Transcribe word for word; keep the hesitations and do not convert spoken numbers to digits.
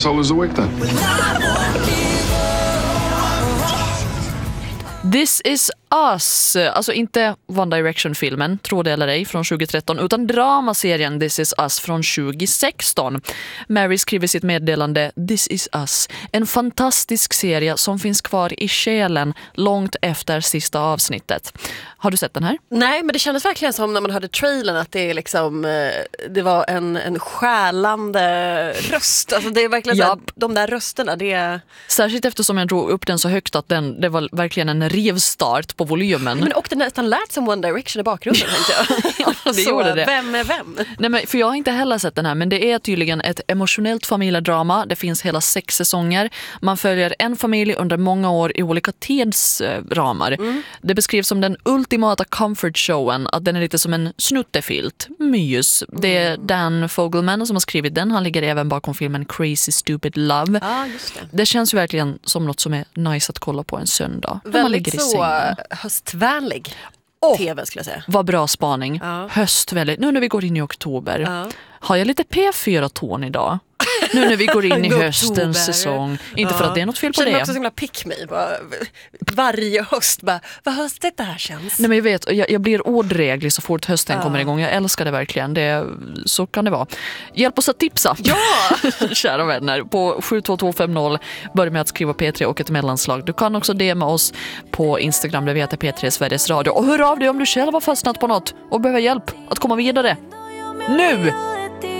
So lose a week then. This is Us, alltså inte One Direction-filmen, tro det eller ej, från tjugohundratretton, utan dramaserien This is Us från tjugohundrasexton. Mary skriver sitt meddelande This is Us, en fantastisk serie som finns kvar i själen långt efter sista avsnittet. Har du sett den här? Nej, men det kändes verkligen som när man hörde trailern att det är liksom det var en, en skälande röst. Alltså det är verkligen ja. så här, de där rösterna, det är... Särskilt eftersom jag drog upp den så högt att den, det var verkligen en rivstart på volymen. Men och det nästan lät som One Direction i bakgrunden, tänkte jag. Ja, det så, gjorde det. Vem är vem? Nej, men för jag har inte heller sett den här, men det är tydligen ett emotionellt familjedrama. Det finns hela sex säsonger. Man följer en familj under många år i olika tidsramar. Mm. Det beskrivs som den ultimata comfort showen, att den är lite som en snuttefilt. Mys. Det är Dan Fogelman som har skrivit den. Han ligger även bakom filmen Crazy Stupid Love. Ah, just det. Det känns ju verkligen som något som är nice att kolla på en söndag. Väldigt så höstvänlig oh, tv skulle jag säga. Vad bra spaning. Ja. Höstvänlig. Nu när vi går in i oktober. Ja. Har jag lite P fyra-ton idag? Nu när vi går in i höstens säsong. Inte ja. för att det är något fel på Känner det. Känner också så himla pick me. Bara, varje höst. Bara, vad höstigt det här känns. Nej, men jag vet, jag, jag blir ordreglig så fort hösten ja. kommer igång. Jag älskar det verkligen. Det, så kan det vara. Hjälp oss att tipsa. Ja! Kära vänner. På sju två två fem noll börja med att skriva P tre och ett mellanslag. Du kan också D M oss på Instagram där vi heter P tre Sveriges Radio. Och hör av dig om du själv har fastnat på något och behöver hjälp att komma vidare. Nu!